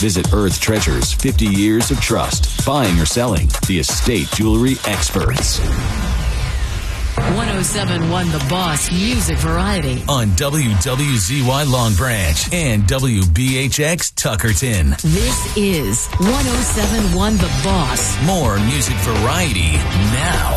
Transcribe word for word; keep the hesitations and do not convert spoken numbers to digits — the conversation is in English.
Visit Earth Treasures, fifty years of trust. Buying or selling, the estate jewelry experts. one oh seven point one The Boss Music Variety. On W W Z Y Long Branch and W B H X Tuckerton. This is one oh seven point one The Boss. More music variety now.